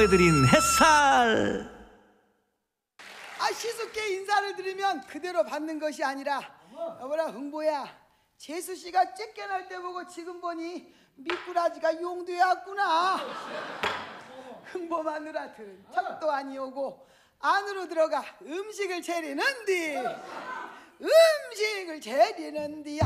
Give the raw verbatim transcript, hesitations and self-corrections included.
보내드린 햇살. 아, 시숙게 인사를 드리면 그대로 받는 것이 아니라, 여보라 흥보야, 재수 씨가 쫓겨날 때 보고 지금 보니 미꾸라지가 용도였구나. 흥보 마누라들은 척도 아니오고 안으로 들어가 음식을 차리는디 음식을 차리는디